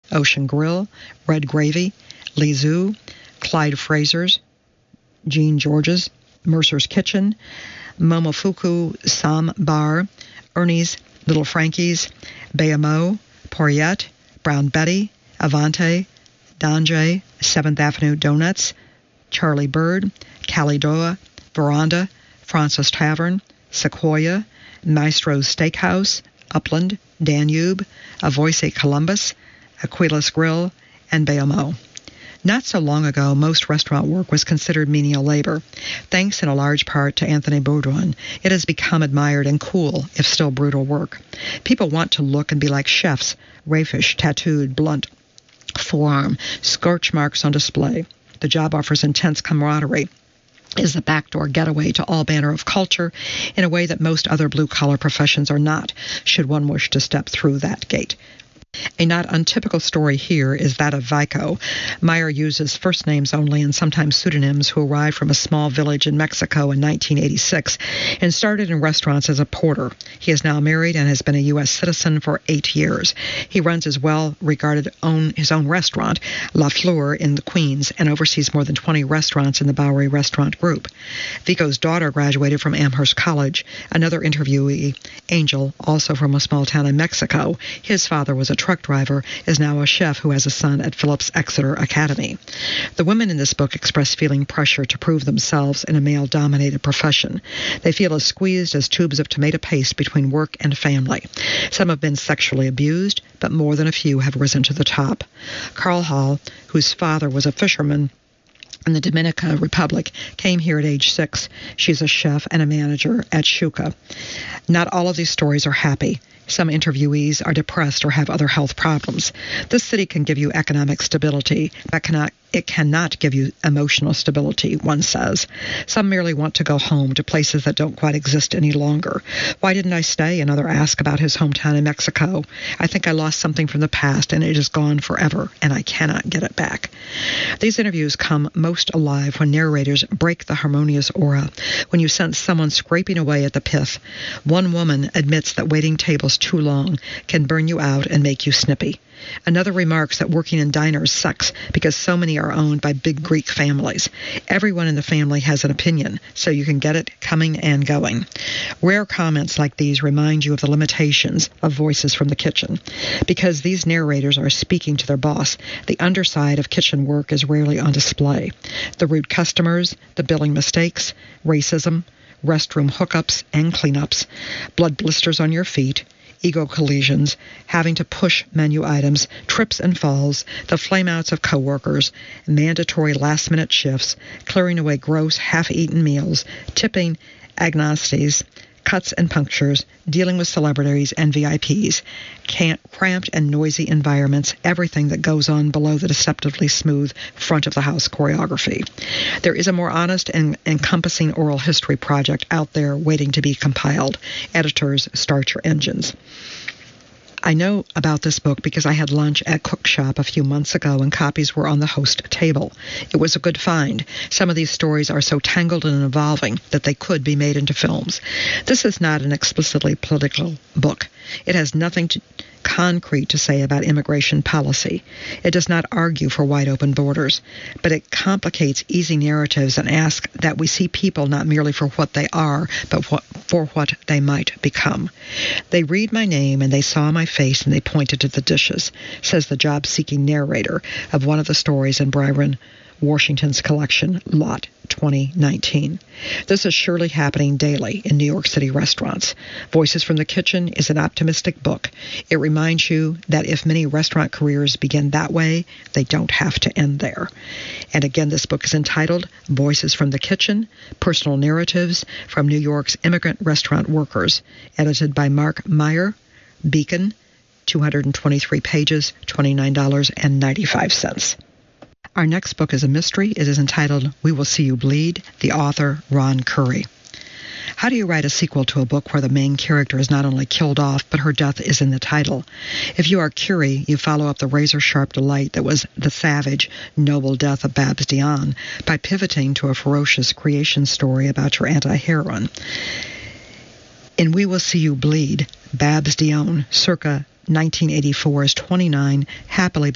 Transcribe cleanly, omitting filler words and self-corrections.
Ocean Grill, Red Gravy, Lee Zoo, Clyde Fraser's, Jean George's, Mercer's Kitchen, Momofuku Sam Bar, Ernie's Little Frankie's, Bayamo, Poiriet, Brown Betty, Avante, Donjay, 7th Avenue Donuts, Charlie Bird, Calidoa, Veranda, Francis Tavern, Sequoia, Maestro's Steakhouse, Upland, Danube, Avoise Columbus, Aquilas Grill, and Bayamo. Not so long ago, most restaurant work was considered menial labor. Thanks in a large part to Anthony Bourdain, it has become admired and cool, if still brutal work. People want to look and be like chefs, rayfish, tattooed, blunt, forearm, scorch marks on display. The job offers intense camaraderie, is the backdoor getaway to all manner of culture in a way that most other blue-collar professions are not, should one wish to step through that gate. A not untypical story here is that of Vico. Meyer uses first names only and sometimes pseudonyms, who arrived from a small village in Mexico in 1986 and started in restaurants as a porter. He is now married and has been a U.S. citizen for 8 years. He runs his well-regarded his own restaurant, La Fleur, in the Queens, and oversees more than 20 restaurants in the Bowery Restaurant Group. Vico's daughter graduated from Amherst College. Another interviewee, Angel, also from a small town in Mexico. His father was a truck driver, is now a chef who has a son at Phillips Exeter Academy. The women in this book express feeling pressure to prove themselves in a male-dominated profession. They feel as squeezed as tubes of tomato paste between work and family. Some have been sexually abused, but more than a few have risen to the top. Carl Hall, whose father was a fisherman in the Dominican Republic, came here at age 6. She's a chef and a manager at Shuka. Not all of these stories are happy. Some interviewees are depressed or have other health problems. This city can give you economic stability, but it cannot give you emotional stability, one says. Some merely want to go home to places that don't quite exist any longer. Why didn't I stay? Another asked about his hometown in Mexico. I think I lost something from the past, and it is gone forever, and I cannot get it back. These interviews come most alive when narrators break the harmonious aura, when you sense someone scraping away at the pith. One woman admits that waiting tables too long can burn you out and make you snippy. Another remarks that working in diners sucks because so many are owned by big Greek families. Everyone in the family has an opinion, so you can get it coming and going. Rare comments like these remind you of the limitations of Voices from the Kitchen. Because these narrators are speaking to their boss, the underside of kitchen work is rarely on display. The rude customers, the billing mistakes, racism, restroom hookups and cleanups, blood blisters on your feet, ego collisions, having to push menu items, trips and falls, the flameouts of coworkers, mandatory last-minute shifts, clearing away gross, half-eaten meals, tipping agnosties, cuts and punctures, dealing with celebrities and VIPs, cramped and noisy environments, everything that goes on below the deceptively smooth front-of-the-house choreography. There is a more honest and encompassing oral history project out there waiting to be compiled. Editors, start your engines. I know about this book because I had lunch at Cookshop a few months ago and copies were on the host table. It was a good find. Some of these stories are so tangled and evolving that they could be made into films. This is not an explicitly political book. It has nothing concrete to say about immigration policy. It does not argue for wide-open borders, but it complicates easy narratives and asks that we see people not merely for what they are, but for what they might become. They read my name and they saw my face and they pointed to the dishes, says the job-seeking narrator of one of the stories in Byron Washington's collection, Lot 2019. This is surely happening daily in New York City restaurants. Voices from the Kitchen is an optimistic book. It reminds you that if many restaurant careers begin that way, they don't have to end there. And again, this book is entitled Voices from the Kitchen, Personal Narratives from New York's Immigrant Restaurant Workers, edited by Mark Meyer, Beacon, 223 pages, $29.95. Our next book is a mystery. It is entitled We Will See You Bleed, the author Ron Curry. How do you write a sequel to a book where the main character is not only killed off, but her death is in the title? If you are Curie, you follow up the razor-sharp delight that was the savage, noble death of Babs Dion by pivoting to a ferocious creation story about your anti-heroine. In We Will See You Bleed, Babs Dion, circa 1984, is 29, happily